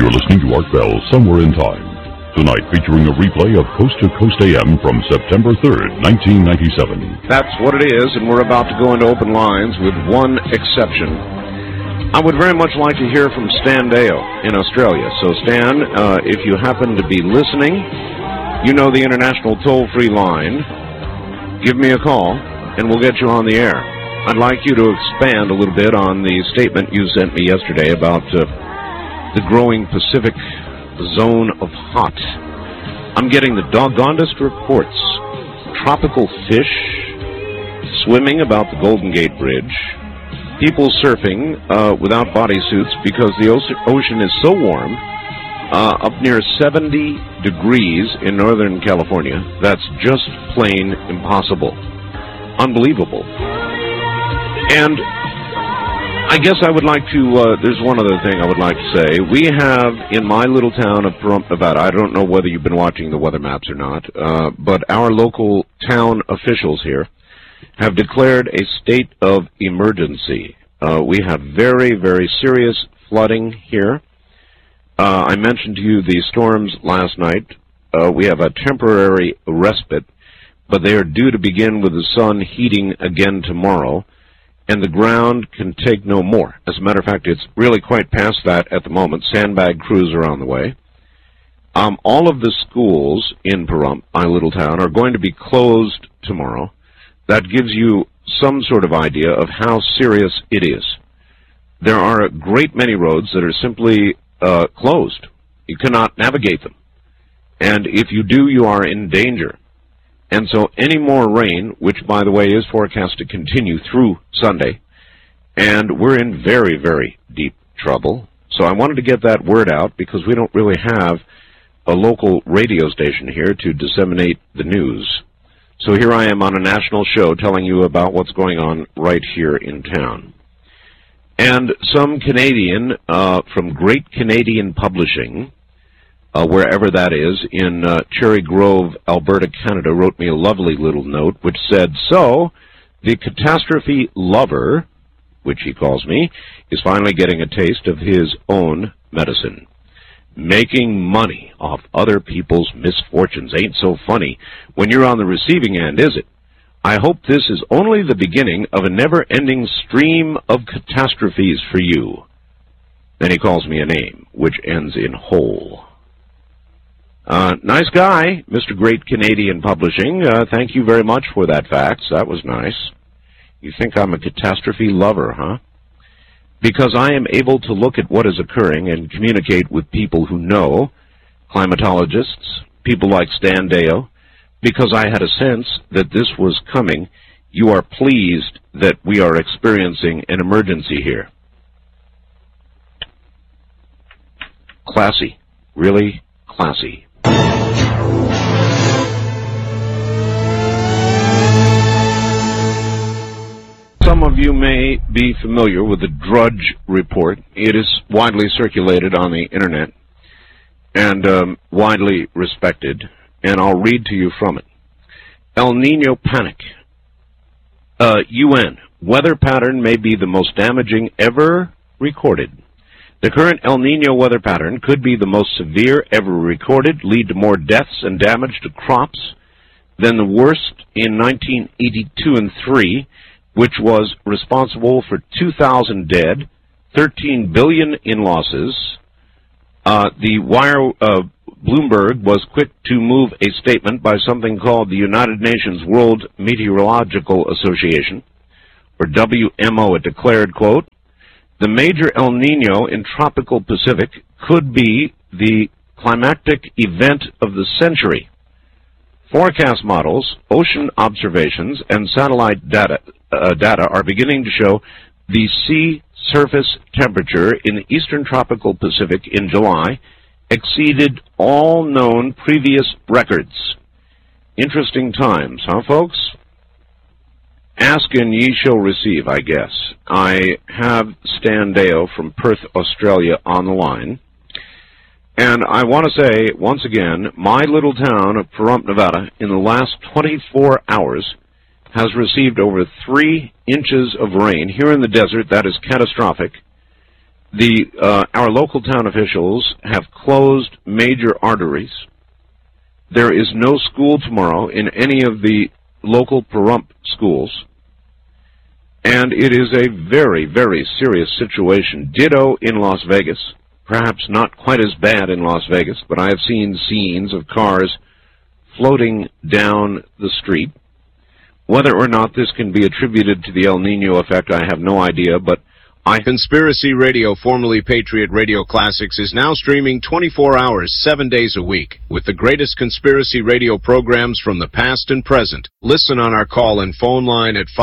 You're listening to Art Bell Somewhere in Time. Tonight featuring a replay of Coast to Coast AM from September 3rd, 1997. That's what it is, and we're about to go into open lines with one exception. I would very much like to hear from Stan Deyo in Australia. So Stan, if you happen to be listening, you know the international toll-free line. Give me a call, and we'll get you on the air. I'd like you to expand a little bit on the statement you sent me yesterday about the growing Pacific zone of hot. I'm getting the doggonedest reports. Tropical fish swimming about the Golden Gate Bridge. People surfing without bodysuits because the ocean is so warm, up near 70 degrees in Northern California. That's just plain impossible. Unbelievable. And I guess I would like to, there's one other thing I would like to say. We have, in my little town of Pahrump, Nevada, I don't know whether you've been watching the weather maps or not, but our local town officials here have declared a state of emergency. We have very, very serious flooding here. I mentioned to you the storms last night. We have a temporary respite, but they are due to begin with the sun heating again tomorrow. And the ground can take no more. As a matter of fact, it's really quite past that at the moment. Sandbag crews are on the way. All of the schools in Pahrump, my little town, are going to be closed tomorrow. That gives you some sort of idea of how serious it is. There are a great many roads that are simply closed. You cannot navigate them. And if you do, you are in danger. And so any more rain, which, by the way, is forecast to continue through Sunday, and we're in very, very deep trouble. So I wanted to get that word out because we don't really have a local radio station here to disseminate the news. So here I am on a national show telling you about what's going on right here in town. And some Canadian from Great Canadian Publishing, wherever that is, in Cherry Grove, Alberta, Canada, wrote me a lovely little note which said, so, the catastrophe lover, which he calls me, is finally getting a taste of his own medicine. Making money off other people's misfortunes ain't so funny when you're on the receiving end, is it? I hope this is only the beginning of a never-ending stream of catastrophes for you. Then he calls me a name, which ends in hole. Nice guy, Mr. Great Canadian Publishing. Thank you very much for that fax. That was nice. You think I'm a catastrophe lover, huh? Because I am able to look at what is occurring and communicate with people who know, climatologists, people like Stan Deyo. Because I had a sense that this was coming, you are pleased that we are experiencing an emergency here. Classy. Really classy. Some of you may be familiar with the Drudge Report. It is widely circulated on the Internet and widely respected, and I'll read to you from it. El Nino panic. UN. Weather pattern may be the most damaging ever recorded. The current El Nino weather pattern could be the most severe ever recorded, lead to more deaths and damage to crops than the worst in 1982 and 3, which was responsible for 2,000 dead, 13 billion in losses. The Wire, Bloomberg was quick to move a statement by something called the United Nations World Meteorological Association, or WMO. It declared, quote, the major El Nino in tropical Pacific could be the climactic event of the century. Forecast models, ocean observations, and satellite data are beginning to show the sea surface temperature in the eastern tropical Pacific in July exceeded all known previous records. Interesting times, huh, folks? Ask and ye shall receive, I guess. I have Stan Deyo from Perth, Australia on the line. And I want to say, once again, my little town of Pahrump, Nevada, in the last 24 hours has received over 3 inches of rain. Here in the desert, that is catastrophic. Our local town officials have closed major arteries. There is no school tomorrow in any of the local Pahrump schools. And it is a very, very serious situation. Ditto in Las Vegas. Perhaps not quite as bad in Las Vegas, but I have seen scenes of cars floating down the street. Whether or not this can be attributed to the El Nino effect, I have no idea, but Conspiracy Radio, formerly Patriot Radio Classics, is now streaming 24 hours, 7 days a week, with the greatest conspiracy radio programs from the past and present. Listen on our call and phone line at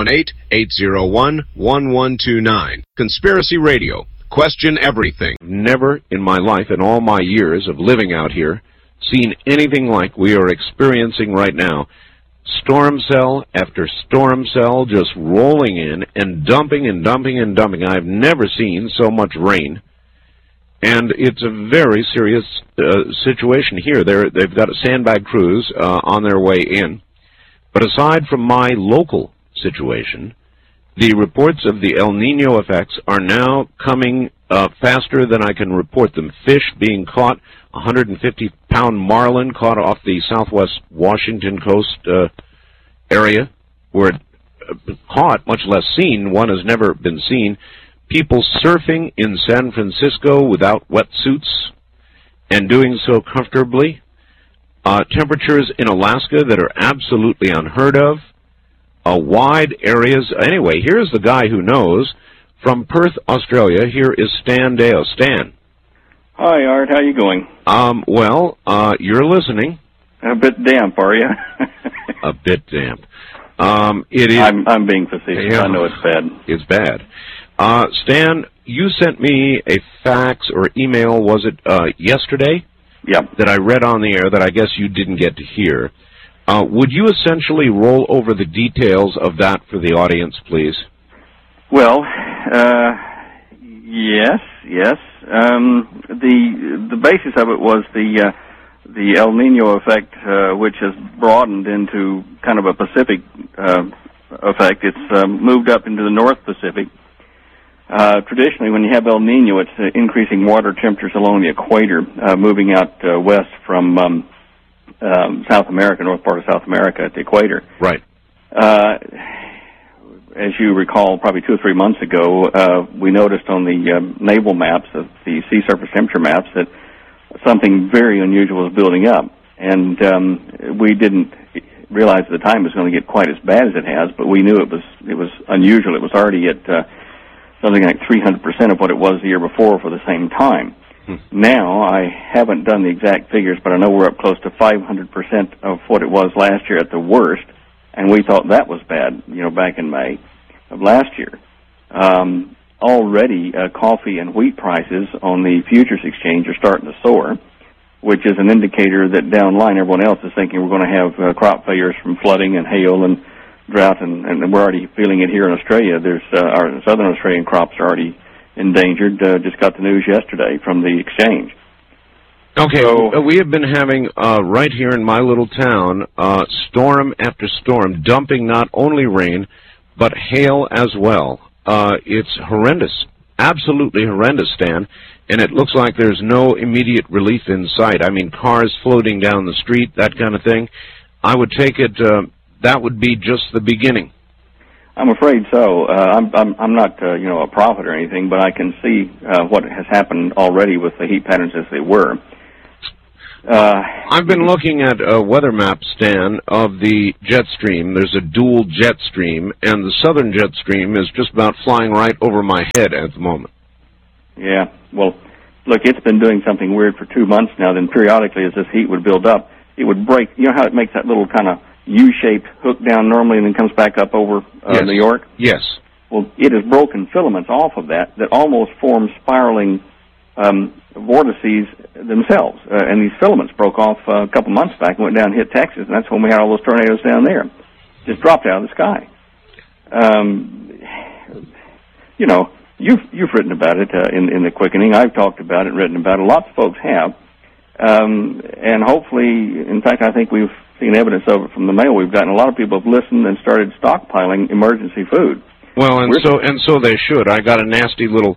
518-801-1129. Conspiracy Radio. Question everything. Never in my life, in all my years of living out here, seen anything like we are experiencing right now. Storm cell after storm cell just rolling in and dumping and dumping and dumping. I've never seen so much rain. And it's a very serious situation here. They've got sandbag crews on their way in. But aside from my local situation, the reports of the El Nino effects are now coming faster than I can report them. Fish being caught, 150-pound marlin caught off the southwest Washington coast area, where it caught, much less seen. One has never been seen. People surfing in San Francisco without wetsuits and doing so comfortably. Temperatures in Alaska that are absolutely unheard of. Wide areas. Anyway, here's the guy who knows. From Perth, Australia, here is Stan Deyo. Stan. Hi, Art. How you going? Well, you're listening. A bit damp, are you? A bit damp. It is. I'm being facetious. Yeah, I know it's bad. It's bad. Stan, you sent me a fax or email, was it yesterday? Yep. That I read on the air that I guess you didn't get to hear. Would you essentially roll over the details of that for the audience, please? Well, yes. The basis of it was the El Nino effect, which has broadened into kind of a Pacific effect. It's moved up into the North Pacific. Traditionally, when you have El Nino, it's increasing water temperatures along the equator, moving out west from South America, north part of South America at the equator. Right. As you recall, probably 2 or 3 months ago, we noticed on the naval maps, of the sea surface temperature maps, that something very unusual was building up. And we didn't realize at the time it was going to get quite as bad as it has, but we knew it was unusual. It was already at something like 300% of what it was the year before for the same time. Now, I haven't done the exact figures, but I know we're up close to 500% of what it was last year at the worst, and we thought that was bad, back in May of last year. Already, coffee and wheat prices on the futures exchange are starting to soar, which is an indicator that down the line everyone else is thinking we're going to have crop failures from flooding and hail and drought, and we're already feeling it here in Australia. Our southern Australian crops are already endangered. Just got the news yesterday from the exchange. Okay, so we have been having, right here in my little town, storm after storm, dumping not only rain, but hail as well. It's horrendous, absolutely horrendous, Stan, and it looks like there's no immediate relief in sight. I mean, cars floating down the street, that kind of thing. I would take it that would be just the beginning. I'm afraid so. I'm not, a prophet or anything, but I can see what has happened already with the heat patterns as they were. I've been looking at a weather map, Stan, of the jet stream. There's a dual jet stream, and the southern jet stream is just about flying right over my head at the moment. Yeah, well, look, it's been doing something weird for 2 months now. Then periodically, as this heat would build up, it would break. You know how it makes that little kind of U-shaped hook down normally and then comes back up over yes. New York? Yes. Well, it has broken filaments off of that almost form spiraling vortices themselves. And these filaments broke off a couple months back and went down and hit Texas, and that's when we had all those tornadoes down there. Just dropped out of the sky. You've written about it in the Quickening. I've talked about it, written about it. Lots of folks have. And hopefully, in fact, I think we've seen evidence of it from the mail we've gotten. A lot of people have listened and started stockpiling emergency food. Well, and so they should. I got a nasty little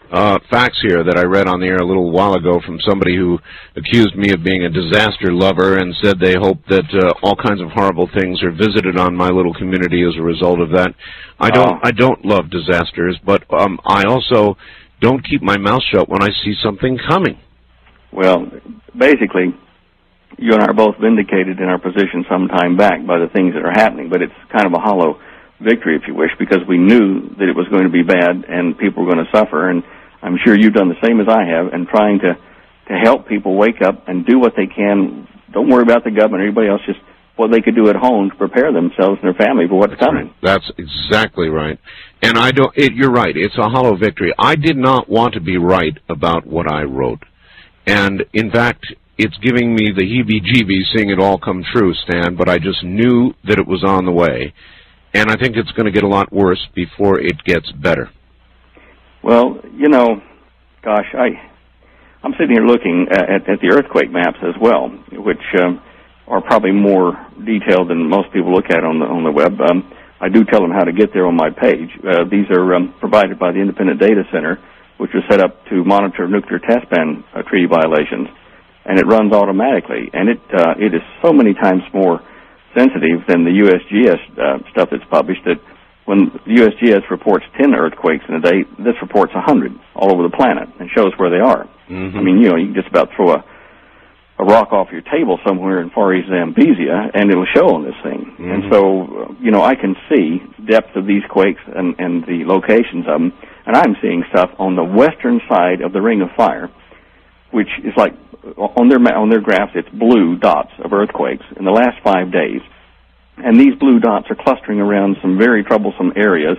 facts here that I read on the air a little while ago from somebody who accused me of being a disaster lover and said they hope that all kinds of horrible things are visited on my little community as a result of that. I don't love disasters, but I also don't keep my mouth shut when I see something coming. Well, basically, you and I are both vindicated in our position some time back by the things that are happening, but it's kind of a hollow victory, if you wish, because we knew that it was going to be bad and people were going to suffer, and I'm sure you've done the same as I have, and trying to help people wake up and do what they can. Don't worry about the government or anybody else, just what they could do at home to prepare themselves and their family for what's coming. Right. That's exactly right. And you're right, it's a hollow victory. I did not want to be right about what I wrote. And, in fact, it's giving me the heebie-jeebies seeing it all come true, Stan, but I just knew that it was on the way. And I think it's going to get a lot worse before it gets better. Well, gosh, I'm sitting here looking at the earthquake maps as well, which are probably more detailed than most people look at on the web. I do tell them how to get there on my page. These are provided by the Independent Data Center, which was set up to monitor nuclear test ban treaty violations, and it runs automatically. And it is so many times more sensitive than the USGS stuff that's published, that when the USGS reports 10 earthquakes in a day, this reports 100 all over the planet and shows where they are. Mm-hmm. I mean, you can just about throw a rock off your table somewhere in Far East Zambezia, and it'll show on this thing. Mm-hmm. And so, I can see depth of these quakes and the locations of them, and I'm seeing stuff on the western side of the Ring of Fire, which is like, on their graphs, it's blue dots of earthquakes in the last 5 days. And these blue dots are clustering around some very troublesome areas,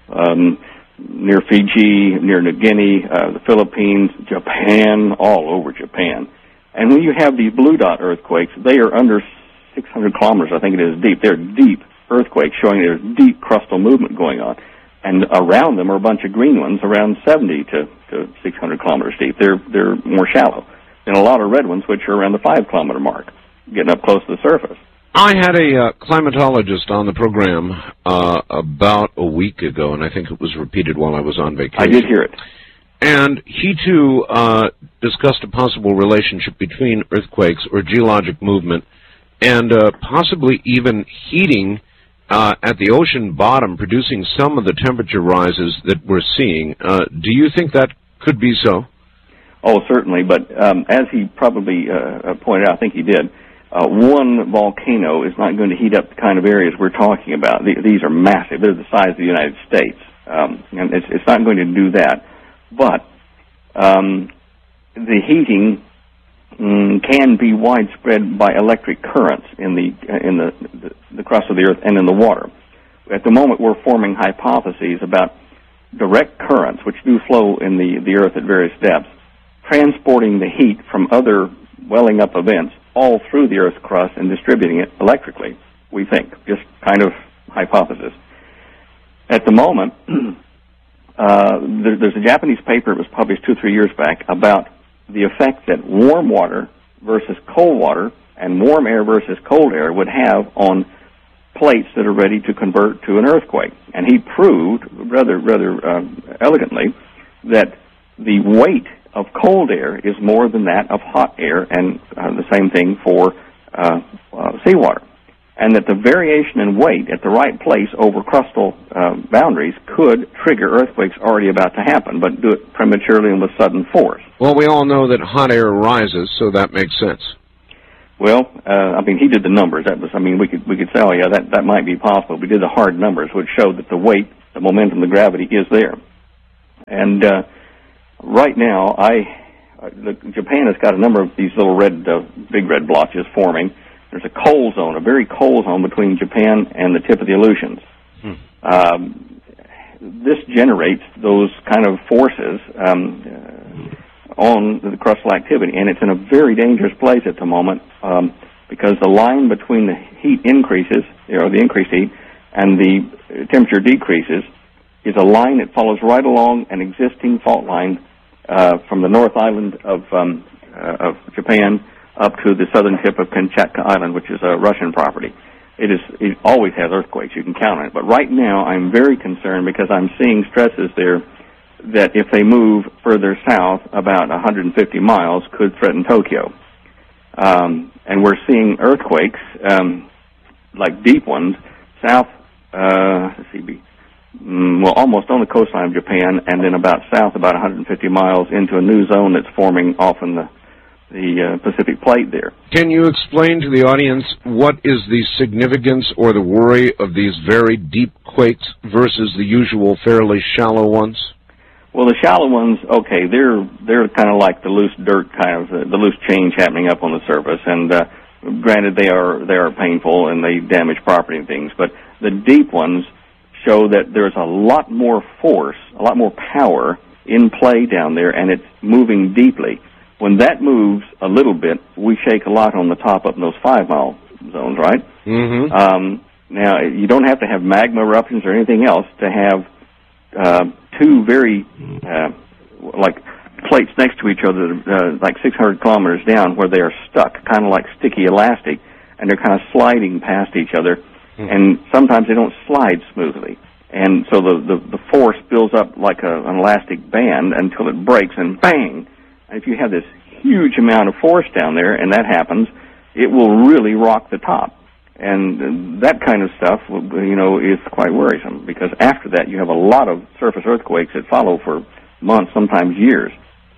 near Fiji, near New Guinea, the Philippines, Japan, all over Japan. And when you have these blue dot earthquakes, they are under 600 kilometers, I think it is, deep. They're deep earthquakes showing there's deep crustal movement going on. And around them are a bunch of green ones around 70 to 600 kilometers deep. They're more shallow. And a lot of red ones, which are around the 5-kilometer mark, getting up close to the surface. I had a climatologist on the program about a week ago, and I think it was repeated while I was on vacation. I did hear it. And he, too, discussed a possible relationship between earthquakes or geologic movement and possibly even heating at the ocean bottom, producing some of the temperature rises that we're seeing. Do you think that could be so? Oh, certainly, but as he probably pointed out, I think he did, one volcano is not going to heat up the kind of areas we're talking about. These are massive. They're the size of the United States, and it's not going to do that. But the heating can be widespread by electric currents in the crust of the Earth and in the water. At the moment, we're forming hypotheses about direct currents, which do flow in the Earth at various depths, transporting the heat from other welling up events all through the Earth's crust and distributing it electrically, we think. Just kind of hypothesis. At the moment, there's a Japanese paper that was published 2-3 years back about the effect that warm water versus cold water and warm air versus cold air would have on plates that are ready to convert to an earthquake. And he proved rather elegantly that the weight of cold air is more than that of hot air, and the same thing for seawater. And that the variation in weight at the right place over crustal boundaries could trigger earthquakes already about to happen, but do it prematurely and with sudden force. Well, we all know that hot air rises, so that makes sense. Well, he did the numbers. We could say, oh, yeah, that might be possible. We did the hard numbers, which showed that the weight, the momentum, the gravity is there. And right now, Japan has got a number of these little big red blotches forming. There's a cold zone, a very cold zone between Japan and the tip of the Aleutians. This generates those kind of forces on the crustal activity, and it's in a very dangerous place at the moment because the line between the heat increases, the increased heat, and the temperature decreases is a line that follows right along an existing fault line from the North Island of Japan up to the southern tip of Kamchatka Island, which is a Russian property. It always has earthquakes. You can count on it. But right now, I'm very concerned because I'm seeing stresses there that if they move further south about 150 miles could threaten Tokyo. And we're seeing earthquakes, like deep ones, south, almost on the coastline of Japan, and then about south, about 150 miles into a new zone that's forming off in the Pacific Plate there. Can you explain to the audience what is the significance or the worry of these very deep quakes versus the usual fairly shallow ones? Well, the shallow ones, okay, they're kind of like the loose dirt, kind of the loose change happening up on the surface, and granted they are painful and they damage property and things, but the deep ones show that there's a lot more force, a lot more power in play down there, and it's moving deeply. When that moves a little bit, we shake a lot on the top up in those 5-mile zones, right? Mm-hmm. Now, you don't have to have magma eruptions or anything else to have two very, like plates next to each other, like 600 kilometers down, where they are stuck, kind of like sticky elastic, and they're kind of sliding past each other, and sometimes they don't slide smoothly. And so the force builds up like an elastic band until it breaks, and bang! If you have this huge amount of force down there, and that happens, it will really rock the top. And that kind of stuff, is quite worrisome, because after that you have a lot of surface earthquakes that follow for months, sometimes years.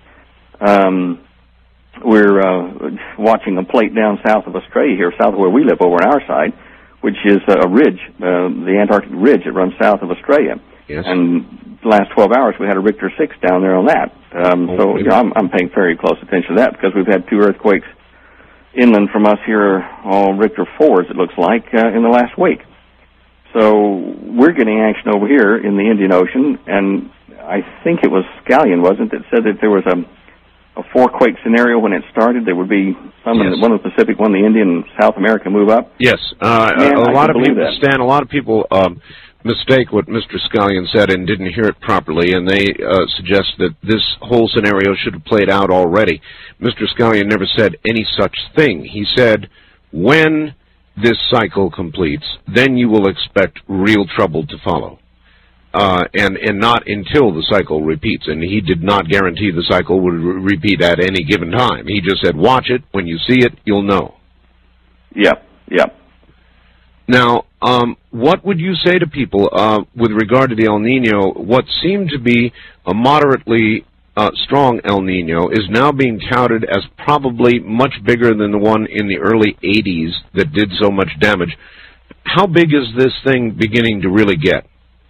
We're watching a plate down south of Australia here, south of where we live, over on our side, which is a ridge, the Antarctic Ridge that runs south of Australia. Yes. And the last 12 hours we had a Richter 6 down there on that. I'm paying very close attention to that, because we've had 2 earthquakes inland from us here, all Richter 4s, it looks like, in the last week. So we're getting action over here in the Indian Ocean, and I think it was Scallion, wasn't it, that said that there was a 4-quake scenario when it started. There would be some in one in the Pacific, one in the Indian, and South America move up. Yes. A lot of people mistake what Mr. Scallion said and didn't hear it properly, and they suggest that this whole scenario should have played out already. Mr. Scallion never said any such thing. He said, when this cycle completes, then you will expect real trouble to follow. And not until the cycle repeats. And he did not guarantee the cycle would repeat at any given time. He just said, watch it. When you see it, you'll know. Yep. Now, what would you say to people with regard to the El Nino? What seemed to be a moderately strong El Nino is now being touted as probably much bigger than the one in the early 80s that did so much damage. How big is this thing beginning to really get?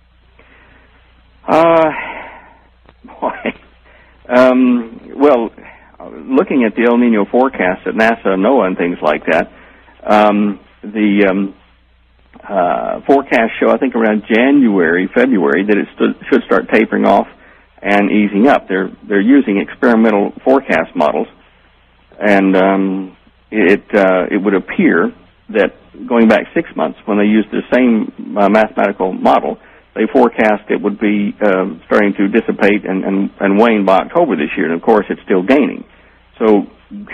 Well, looking at the El Nino forecast at NASA, NOAA, and things like that, the forecasts show, I think around January, February, that it should start tapering off and easing up. They're using experimental forecast models, and it would appear that going back 6 months, when they used the same mathematical model, they forecast it would be starting to dissipate and wane by October this year, and of course it's still gaining. So,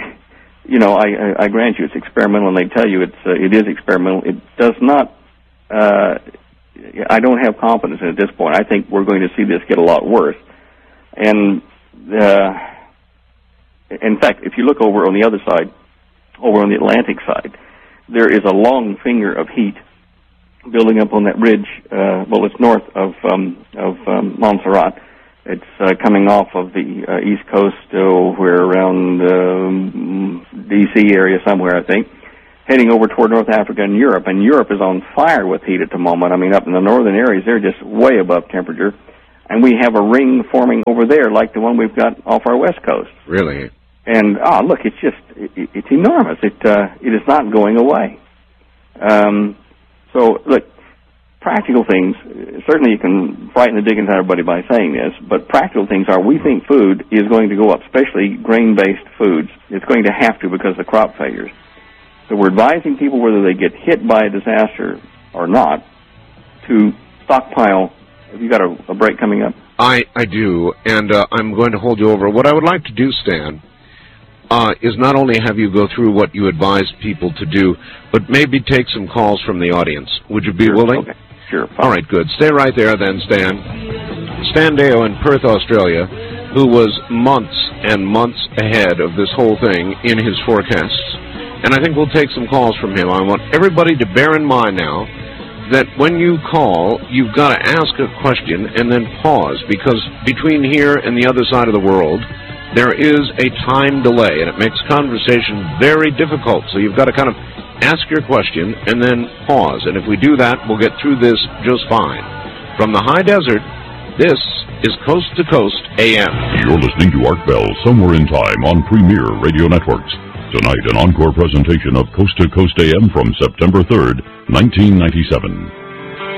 I grant you it's experimental, and they tell you it is experimental. It does not. I don't have confidence in it at this point. I think we're going to see this get a lot worse. And in fact, if you look over on the other side, over on the Atlantic side, there is a long finger of heat building up on that ridge. It's north of Montserrat. It's coming off of the East Coast, where around D.C. area somewhere, I think, heading over toward North Africa and Europe. And Europe is on fire with heat at the moment. I mean, up in the northern areas, they're just way above temperature. And we have a ring forming over there like the one we've got off our west coast. Really? And, look, it's enormous. It is not going away. So, look, practical things, certainly you can frighten the dickens out of everybody by saying this, but practical things are, we think food is going to go up, especially grain-based foods. It's going to have to because of crop failures. So we're advising people, whether they get hit by a disaster or not, to stockpile. Have you got a break coming up? I do, and I'm going to hold you over. What I would like to do, Stan, is not only have you go through what you advise people to do, but maybe take some calls from the audience. Would you be willing? Okay. Sure. All right, good. Stay right there then, Stan. Stan Deyo in Perth, Australia, who was months and months ahead of this whole thing in his forecasts. And I think we'll take some calls from him. I want everybody to bear in mind now that when you call, you've got to ask a question and then pause, because between here and the other side of the world, there is a time delay, and it makes conversation very difficult. So you've got to kind of ask your question and then pause. And if we do that, we'll get through this just fine. From the high desert, this is Coast to Coast AM. You're listening to Art Bell, Somewhere in Time on Premier Radio Networks. Tonight, an encore presentation of Coast to Coast AM from September 3rd, 1997.